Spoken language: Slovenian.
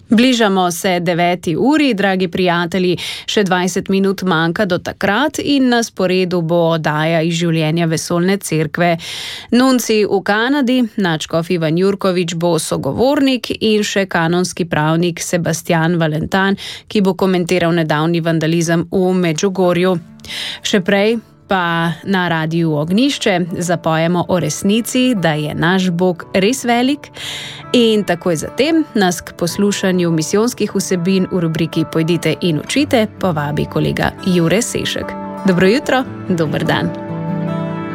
Bližamo se 9. uri, dragi prijatelji, še 20 minut manjka do takrat in na sporedu bo oddaja iz življenja Vesoljne cerkve. Nunci v Kanadi, nadškof Ivan Jurkovič bo sogovornik in še kanonski pravnik Sebastian Valentan, ki bo komentiral nedavni vandalizem v Medžugorju. Še prej pa na Radiu Ognjišče zapojemo o resnici, da je naš Bog res velik, in takoj zatem nas k poslušanju misijonskih vsebin v rubriki Pojdite in učite povabi kolega Jure Sešek. Dobro jutro, dober dan.